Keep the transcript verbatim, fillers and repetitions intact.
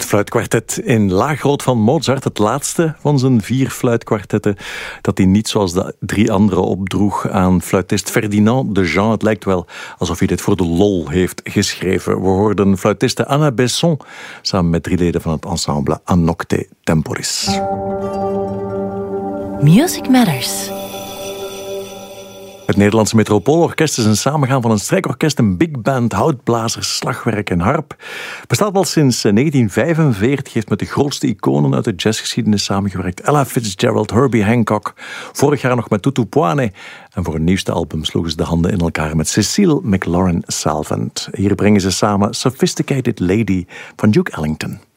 fluitkwartet in Laagrood van Mozart. Het laatste van zijn vier fluitkwartetten. Dat hij niet zoals de drie andere opdroeg aan fluitist Ferdinand de Jean. Het lijkt wel alsof hij dit voor de lol heeft geschreven. We hoorden fluitiste Anna Besson samen met drie leden van het ensemble A Nocte Temporis. Music Matters. Het Nederlandse Metropoolorkest is een samengaan van een strijkorkest, een big band, houtblazers, slagwerk en harp. Bestaat al sinds negentien vijfenveertig, heeft met de grootste iconen uit de jazzgeschiedenis samengewerkt. Ella Fitzgerald, Herbie Hancock, vorig jaar nog met Tutu Poane. En voor hun nieuwste album sloegen ze de handen in elkaar met Cecile McLaurin Salvant. Hier brengen ze samen Sophisticated Lady van Duke Ellington.